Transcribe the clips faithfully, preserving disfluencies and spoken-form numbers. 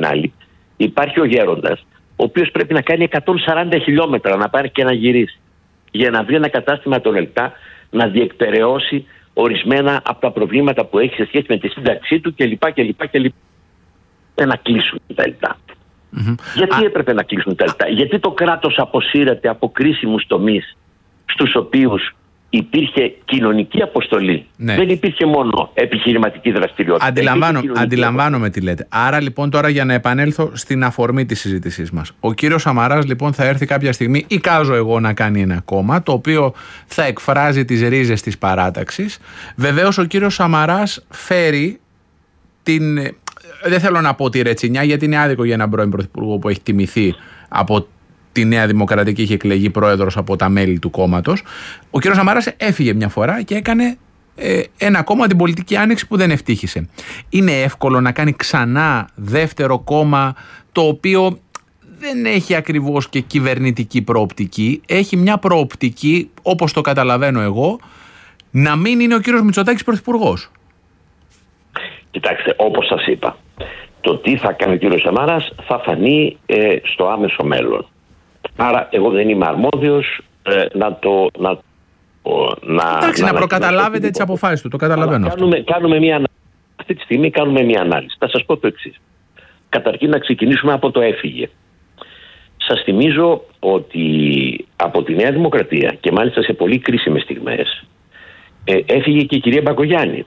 άλλη υπάρχει ο γέροντας, ο οποίος πρέπει να κάνει εκατόν σαράντα χιλιόμετρα να πάρει και να γυρίσει για να βρει ένα κατάστημα των ΕΛΤΑ να διεκπεραιώσει ορισμένα από τα προβλήματα που έχει σε σχέση με τη σύνταξή του κλπ. κλπ, κλπ. Να κλείσουν τα ΕΛΤΑ. Mm-hmm. Γιατί έπρεπε να κλείσουν τα ΕΛΤΑ? Γιατί το κράτος αποσύρεται από κρίσιμους τομείς στους οποίους υπήρχε κοινωνική αποστολή. Ναι. Δεν υπήρχε μόνο επιχειρηματική δραστηριότητα. Αντιλαμβάνω, αντιλαμβάνομαι τι λέτε. Άρα λοιπόν τώρα για να επανέλθω στην αφορμή της συζήτησής μας. Ο κύριος Σαμαράς λοιπόν θα έρθει κάποια στιγμή, εικάζω εγώ, να κάνει ένα κόμμα το οποίο θα εκφράζει τις ρίζες της παράταξης. Βεβαίως ο κύριος Σαμαράς φέρει την... Δεν θέλω να πω τη ρετσινιά, γιατί είναι άδικο για έναν πρώην πρωθυπουργό που έχει τιμηθεί από τη Νέα Δημοκρατική, είχε εκλεγεί πρόεδρος από τα μέλη του κόμματος. Ο κ. Σαμαράς έφυγε μια φορά και έκανε ε, ένα κόμμα, την πολιτική άνοιξη, που δεν ευτύχησε. Είναι εύκολο να κάνει ξανά δεύτερο κόμμα το οποίο δεν έχει ακριβώς και κυβερνητική προοπτική, έχει μια προοπτική, όπως το καταλαβαίνω εγώ, να μην είναι ο κ. Μητσοτάκης πρωθυπουργός? Κοιτάξτε, όπως σας είπα, το τι θα κάνει ο κύριος Σαμαράς θα φανεί ε, στο άμεσο μέλλον. Άρα εγώ δεν είμαι αρμόδιος ε, να το... Να, να, Εντάξει, να, να προκαταλάβετε τις αποφάσεις του, το καταλαβαίνω. Κάνουμε, κάνουμε μια, αυτή τη στιγμή κάνουμε μια ανάλυση. Θα σας πω το εξής. Καταρχήν να ξεκινήσουμε από το έφυγε. Σας θυμίζω ότι από τη Νέα Δημοκρατία, και μάλιστα σε πολύ κρίσιμες στιγμές, ε, έφυγε και η κυρία Μπακογιάννη.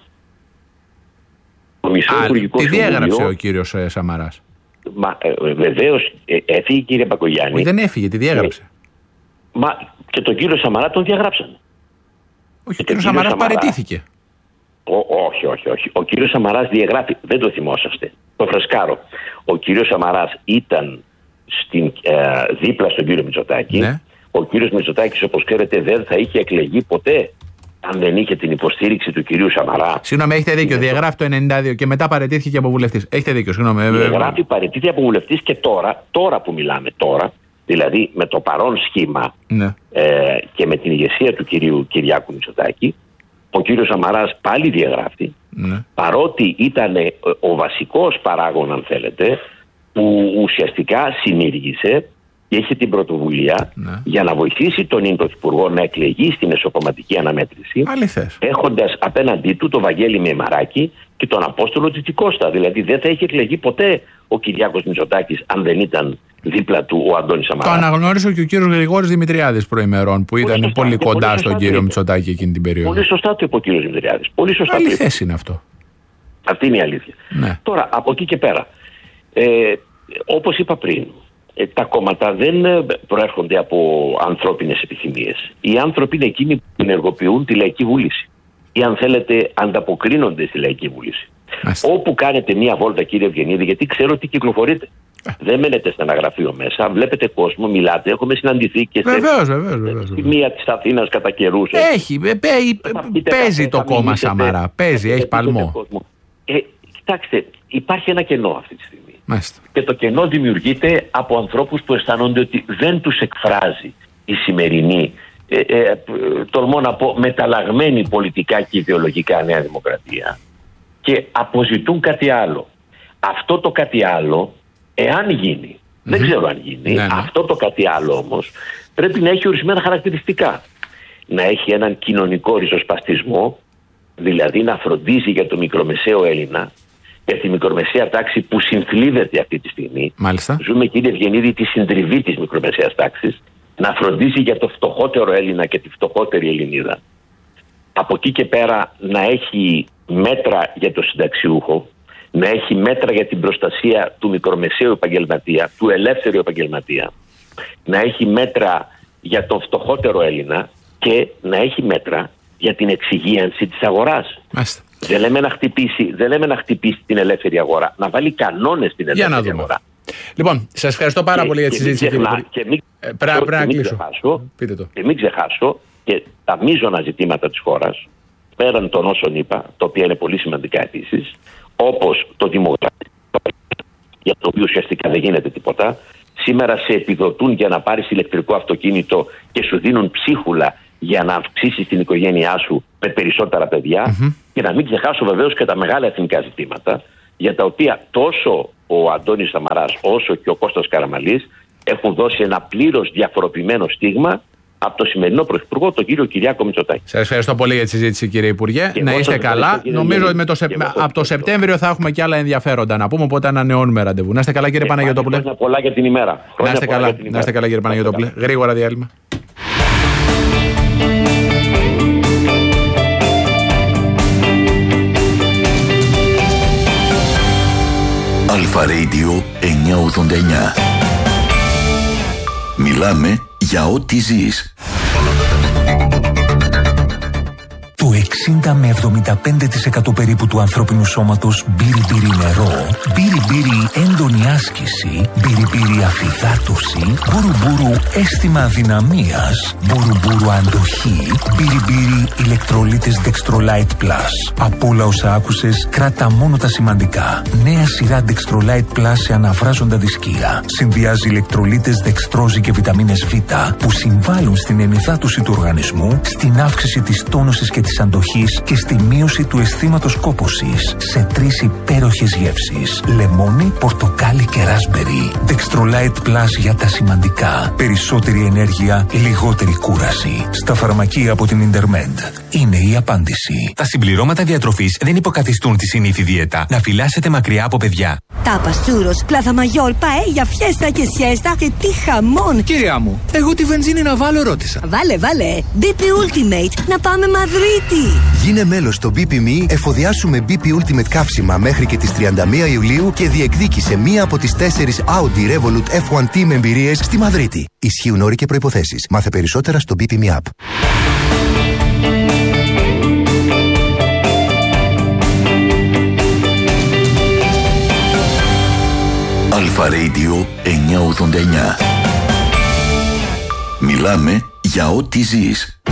Α, τη διέγραψε ο κύριος ε, Σαμαράς. Μα ε, βεβαίως ε, έφυγε η κυρία Μπακογιάννη. Όχι, δεν έφυγε, τη διέγραψε. Ε, μα και τον κύριο Σαμαρά τον διαγράψανε. Όχι, ο κύριος Σαμαράς Σαμαρά... παραιτήθηκε. Ο, όχι, όχι, όχι. Ο κύριος Σαμαράς διαγράφει. Δεν το θυμόσαστε. Το φρεσκάρω. Ο κύριος Σαμαράς ήταν στην, ε, δίπλα στον κύριο Μητσοτάκη. Ναι. Ο κύριος Μητσοτάκης, όπως ξέρετε, δεν θα είχε εκλεγεί ποτέ αν δεν είχε την υποστήριξη του κυρίου Σαμαρά. Συγγνώμη, έχετε δίκιο. Διαγράφει το ενενήντα δύο και μετά παραιτήθηκε από βουλευτής. Έχετε δίκιο, συγγνώμη. Διαγράφει, παραιτήθηκε από βουλευτής και τώρα, τώρα που μιλάμε τώρα, δηλαδή με το παρόν σχήμα, ναι, ε, και με την ηγεσία του κυρίου Κυριάκου Μητσοτάκη, ο κύριος Σαμαράς πάλι διαγράφει, ναι, παρότι ήταν ο βασικός παράγων, αν θέλετε, που ουσιαστικά συνήργησε και είχε την πρωτοβουλία, ναι, για να βοηθήσει τον ίν πρωθυπουργό να εκλεγεί στην εσωκομματική αναμέτρηση, έχοντας απέναντί του τον Βαγγέλη Μεμαράκη και τον Απόστολο Τσιτσικώστα. Δηλαδή δεν θα είχε εκλεγεί ποτέ ο Κυριάκος Μητσοτάκης αν δεν ήταν δίπλα του ο Αντώνης Σαμαράς. Το αναγνώρισε και ο κύριος Γρηγόρης Δημητριάδης προημερών, που ήταν πολύ, πολύ κοντά στον κύριο Μητσοτάκη εκείνη την περίοδο. Πολύ σωστά το είπε ο κύριος Δημητριάδης. Πολύ σωστά. Καλή θέση είναι αυτό. Αυτή είναι η αλήθεια. Ναι. Τώρα, από εκεί και πέρα, ε, όπως είπα πριν, ε, τα κόμματα δεν προέρχονται από ανθρώπινες επιθυμίες. Οι άνθρωποι είναι εκείνοι που ενεργοποιούν τη λαϊκή βούληση. Ή αν θέλετε, ανταποκρίνονται στη λαϊκή βούληση. Άστε. Όπου κάνετε μία βόλτα, κύριε Ευγενίδη, γιατί ξέρω ότι κυκλοφορείτε. Ε. Δεν μένετε σε ένα γραφείο μέσα, βλέπετε κόσμο, μιλάτε. Έχουμε συναντηθεί και βεβαίως, βεβαίως, βεβαίως. στη μία της Αθήνας κατά καιρούς. Έχει, πέ, πέ, παίζει το κόμμα Σαμαρά. Παίζει, έχει παλμό. Ε, κοιτάξτε, υπάρχει ένα κενό αυτή τη στιγμή. Μάλιστα. Και το κενό δημιουργείται από ανθρώπους που αισθάνονται ότι δεν τους εκφράζει η σημερινή, ε, ε, τολμώ να πω, μεταλλαγμένη πολιτικά και ιδεολογικά Νέα Δημοκρατία, και αποζητούν κάτι άλλο. Αυτό το κάτι άλλο, εάν γίνει, mm-hmm. δεν ξέρω αν γίνει, ναι, ναι. αυτό το κάτι άλλο όμως πρέπει να έχει ορισμένα χαρακτηριστικά. Να έχει έναν κοινωνικό ριζοσπαστισμό, δηλαδή να φροντίζει για το μικρομεσαίο Έλληνα, για τη μικρομεσαία τάξη που συνθλίβεται αυτή τη στιγμή. Μάλιστα. Ζούμε, κύριε Ευγενίδη, τη συντριβή της μικρομεσαίας τάξης, να φροντίζει για το φτωχότερο Έλληνα και τη φτωχότερη Ελληνίδα. Από εκεί και πέρα να έχει μέτρα για το συνταξιούχο, να έχει μέτρα για την προστασία του μικρομεσαίου επαγγελματία, του ελεύθερου επαγγελματία, να έχει μέτρα για τον φτωχότερο Έλληνα και να έχει μέτρα για την εξυγίανση της αγοράς. Μάλιστα. Δεν λέμε να χτυπήσει, δεν λέμε να χτυπήσει την ελεύθερη αγορά, να βάλει κανόνες στην ελεύθερη για να αγορά. Λοιπόν, σας ευχαριστώ πάρα και, πολύ για τη συζήτηση. Και, και, και μην, ε, πρά, πρά, και, μην ξεχάσω, και μην ξεχάσω και τα μείζωνα ζητήματα της χώρας, πέραν των όσων είπα, τα οποία είναι πολύ σημαντικά επίσης, όπως το δημογραφικό, για το οποίο ουσιαστικά δεν γίνεται τίποτα. Σήμερα σε επιδοτούν για να πάρεις ηλεκτρικό αυτοκίνητο και σου δίνουν ψίχουλα για να αυξήσεις την οικογένειά σου με περισσότερα παιδιά. Mm-hmm. Και να μην ξεχάσω βεβαίως και τα μεγάλα εθνικά ζητήματα, για τα οποία τόσο ο Αντώνης Σαμαράς όσο και ο Κώστας Καραμανλής έχουν δώσει ένα πλήρως διαφοροποιημένο στίγμα από το σημερινό Πρωθυπουργό, τον κύριο Κυριάκο Μητσοτάκη. Σας ευχαριστώ πολύ για τη συζήτηση, κύριε Υπουργέ. Και να είστε καλά. Νομίζω ότι με το Σεπ... από το Σεπτέμβριο θα έχουμε και άλλα ενδιαφέροντα να πούμε, οπότε ανανεώνουμε ραντεβού. Να είστε καλά, κύριε Παναγιωτόπουλε. Χρόνια πολλά για την ημέρα. Να είστε καλά, να είστε καλά, κύριε Παναγιωτόπουλε. Γρήγορα διάλειμμα. Αλφα Radio εννιακόσια ογδόντα εννιά. Μιλάμε για ό,τι ζεις. Το εξήντα με εβδομήντα πέντε τοις εκατό περίπου του ανθρώπινου σώματος μπύρι-μπύρι νερό, μπύρι-μπύρι έντονη άσκηση, μπύρι-μπύρι αφυδάτωση, μπουρου-μπουρου αίσθημα αδυναμίας, μπουρου-μπουρου αντοχή, μπύρι-μπύρι ηλεκτρολίτες Dextrolite Plus. Από όλα όσα άκουσες, κράτα μόνο τα σημαντικά. Νέα σειρά Dextrolite Plus σε αναβράζοντα δισκία. Συνδυάζει ηλεκτρολίτες δεξτρόζη και βιταμίνες Β που συμβάλλουν στην ενυδάτωση του οργανισμού, στην αύξηση της τόνωσης και της αντοχής και στη μείωση του αισθήματος κόπωσης σε τρεις υπέροχες γεύσεις: λεμόνι, πορτοκάλι και ράσμπερι. Dextrolite Plus για τα σημαντικά. Περισσότερη ενέργεια, λιγότερη κούραση. Στα φαρμακεία από την Intermed. Είναι η απάντηση. Τα συμπληρώματα διατροφής δεν υποκαθιστούν τη συνήθη δίαιτα. Να φυλάσσετε μακριά από παιδιά. Τάπας, τσούρος, πλάθα μαγιόρ, παέλια, φιέστα και σιέστα και τι χαμόν! Κυρία μου, εγώ τη βενζίνη να βάλω ρώτησα. Βάλε, βάλε! μπι πι Ultimate, να πάμε Μαδρίτη! Γίνε μέλος στο μπι πι εμ ι, εφοδιάσουμε μπι πι Ultimate καύσιμα μέχρι και τις τριάντα μία Ιουλίου και διεκδίκησε μία από τις τέσσερις Audi Revolut εφ ουάν Team εμπειρίες στη Μαδρίτη. Ισχύουν όροι και προϋποθέσεις. Μάθε περισσότερα στο μπι πι εμ ι App. Αλφα Radio εννιακόσια ογδόντα εννιά. Μιλάμε για ό,τι ζεις.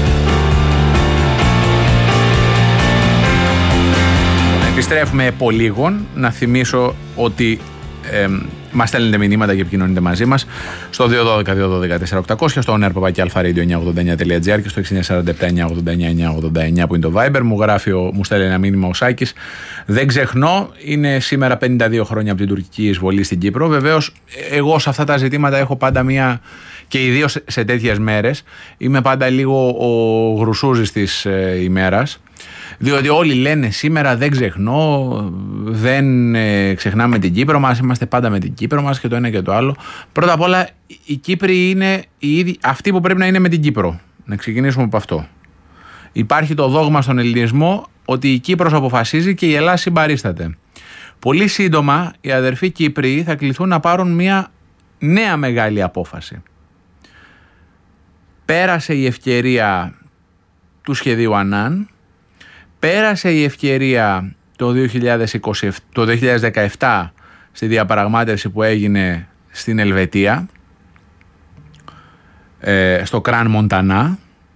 Επιστρέφουμε από λίγον. Να θυμίσω ότι ε, μας στέλνετε μηνύματα και επικοινωνείτε μαζί μας στο δύο ένα δύο, δύο ένα τέσσερα οκτακόσια, στο ονέρπαπάκι αλφαραdio εννιακόσια ογδόντα εννιά τελεία τζι άρ και στο έξι εννιά τέσσερα επτά εννιακόσια ογδόντα εννιά εννιακόσια ογδόντα εννιά που είναι το Viber. Μου γράφει, ο, μου στέλνει ένα μήνυμα ο Σάκης. Δεν ξεχνώ, είναι σήμερα πενήντα δύο χρόνια από την τουρκική εισβολή στην Κύπρο. Βεβαίως, εγώ σε αυτά τα ζητήματα έχω πάντα μία, και ιδίως σε τέτοιες μέρες, είμαι πάντα λίγο ο γρουσούζης της ε, ημέρας. Διότι όλοι λένε σήμερα δεν ξεχνώ, δεν ε, ξεχνάμε την Κύπρο μας, είμαστε πάντα με την Κύπρο μας και το ένα και το άλλο. Πρώτα απ' όλα, οι Κύπροι είναι οι ίδιοι, αυτοί που πρέπει να είναι με την Κύπρο. Να ξεκινήσουμε από αυτό. Υπάρχει το δόγμα στον ελληνισμό ότι η Κύπρος αποφασίζει και η Ελλάδα συμπαρίσταται. Πολύ σύντομα οι αδερφοί Κύπροι θα κληθούν να πάρουν μια νέα μεγάλη απόφαση. Πέρασε η ευκαιρία του σχεδίου Ανάν. Πέρασε η ευκαιρία το δύο χιλιάδες είκοσι, το δύο χιλιάδες δεκαεπτά στη διαπραγμάτευση που έγινε στην Ελβετία, ε, στο Κραν Μοντανά.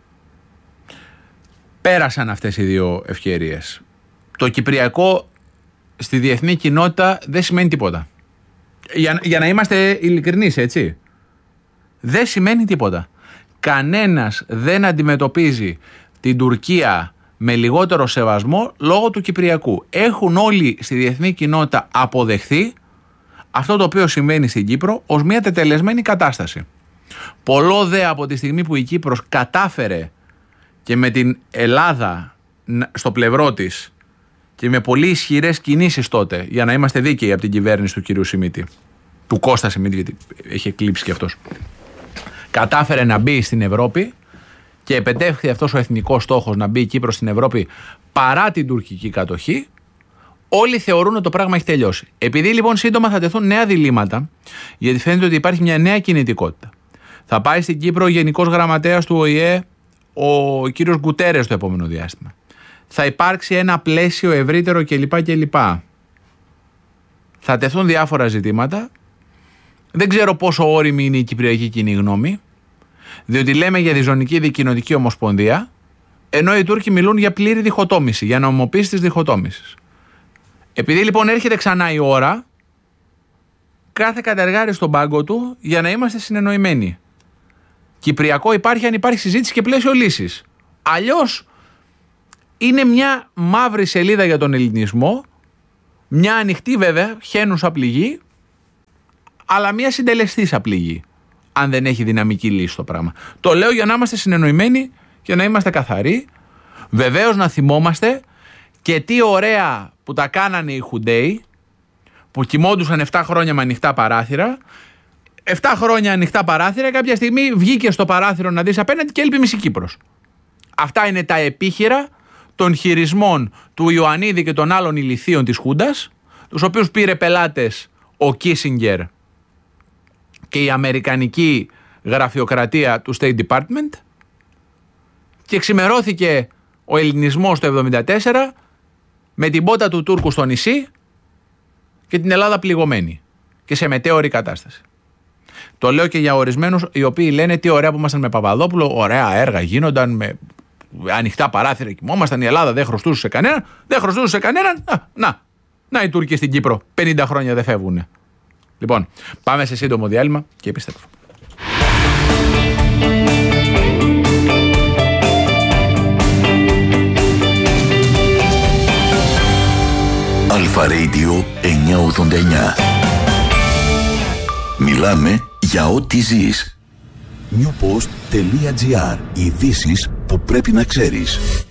Πέρασαν αυτές οι δύο ευκαιρίες. Το κυπριακό στη διεθνή κοινότητα δεν σημαίνει τίποτα. Για, για να είμαστε ειλικρινείς, έτσι. Δεν σημαίνει τίποτα. Κανένας δεν αντιμετωπίζει την Τουρκία με λιγότερο σεβασμό λόγω του Κυπριακού. Έχουν όλοι στη διεθνή κοινότητα αποδεχθεί αυτό το οποίο συμβαίνει στην Κύπρο ως μια τετελεσμένη κατάσταση. Πολλό δε από τη στιγμή που η Κύπρος κατάφερε και με την Ελλάδα στο πλευρό της και με πολύ ισχυρές κινήσεις τότε, για να είμαστε δίκαιοι από την κυβέρνηση του κυρίου Σιμίτη, του Κώστα Σιμίτη, γιατί έχει εκλείψει και αυτός, κατάφερε να μπει στην Ευρώπη και επετεύχθη αυτός ο εθνικός στόχος να μπει η Κύπρος στην Ευρώπη παρά την τουρκική κατοχή, όλοι θεωρούν ότι το πράγμα έχει τελειώσει. Επειδή λοιπόν σύντομα θα τεθούν νέα διλήμματα, γιατί φαίνεται ότι υπάρχει μια νέα κινητικότητα. Θα πάει στην Κύπρο ο Γενικός Γραμματέας του Ο Η Ε, ο κύριος Γκουτέρες, το επόμενο διάστημα. Θα υπάρξει ένα πλαίσιο ευρύτερο κλπ. κλπ. Θα τεθούν διάφορα ζητήματα. Δεν ξέρω πόσο όριμη είναι η κυπριακή κοινή γνώμη, διότι λέμε για διζωνική δικοινοτική ομοσπονδία, ενώ οι Τούρκοι μιλούν για πλήρη διχοτόμηση, για νομιμοποίηση της διχοτόμησης. Επειδή λοιπόν έρχεται ξανά η ώρα, κάθε κατεργάρι στον πάγκο του για να είμαστε συνεννοημένοι. Κυπριακό υπάρχει αν υπάρχει συζήτηση και πλαίσιο λύσης. Αλλιώς είναι μια μαύρη σελίδα για τον ελληνισμό, Μια ανοιχτή βέβαια, χαίνουσα πληγή, αλλά μια συντελεστής πληγή, αν δεν έχει δυναμική λύση το πράγμα. Το λέω για να είμαστε συνεννοημένοι και να είμαστε καθαροί. Βεβαίως να θυμόμαστε και τι ωραία που τα κάνανε οι Χουντέοι, που κοιμόντουσαν επτά χρόνια με ανοιχτά παράθυρα. επτά χρόνια ανοιχτά παράθυρα, κάποια στιγμή βγήκε στο παράθυρο να δεις απέναντι και έλειπε μισή Κύπρος. Αυτά είναι τα επίχειρα των χειρισμών του Ιωαννίδη και των άλλων ηλιθείων της Χούντας, τους οποίους πήρε πελάτες ο Κίσινγκερ και η αμερικανική γραφειοκρατία του State Department, και ξημερώθηκε ο ελληνισμός το εβδομήντα τέσσερα με την πότα του Τούρκου στο νησί και την Ελλάδα πληγωμένη και σε μετέωρη κατάσταση. Το λέω και για ορισμένους οι οποίοι λένε τι ωραία που ήμασταν με Παπαδόπουλο, ωραία έργα γίνονταν με ανοιχτά παράθυρα, κοιμόμασταν, η Ελλάδα δεν χρωστούσε σε κανέναν, δεν χρωστούσε σε κανέναν, να, να, να οι Τούρκοι στην Κύπρο, πενήντα χρόνια δεν φεύγουνε. Λοιπόν, πάμε σε σύντομο διάλειμμα και επιστρέφω. Αλφα Radio εννιακόσια ογδόντα εννιά. Μιλάμε για ό,τι ζεις. newpost.gr. Ειδήσεις που πρέπει να ξέρεις.